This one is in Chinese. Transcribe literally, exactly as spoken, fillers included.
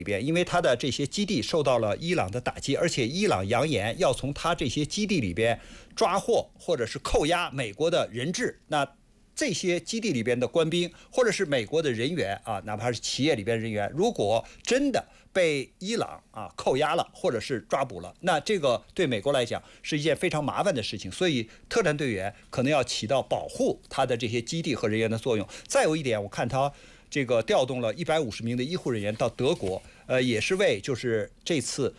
里边，因为他的这些基地受到了伊朗的打击，而且伊朗扬言要从他这些基地里边抓获或者是扣押美国的人质。那这些基地里边的官兵或者是美国的人员啊，哪怕是企业里边人员，如果真的被伊朗啊扣押了或者是抓捕了，那这个对美国来讲是一件非常麻烦的事情。所以特战队员可能要起到保护他的这些基地和人员的作用。再有一点，我看他这个调动了一百五十名的医护人员到德国，呃，也是为就是这次